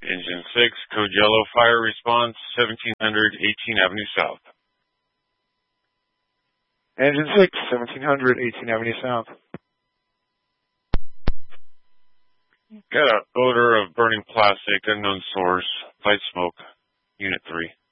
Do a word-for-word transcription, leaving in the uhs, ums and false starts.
Engine six, code yellow, fire response, seventeen hundred eighteenth Avenue South. Engine six, seventeen hundred eighteenth Avenue South. Got an odor of burning plastic, unknown source, light smoke, Unit three.